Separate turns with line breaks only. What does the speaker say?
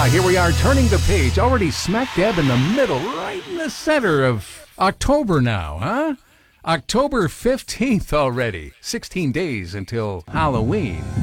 Here we are turning the page, already smack dab in the middle, right in the center of October now, huh? October 15th already. 16 days until Halloween.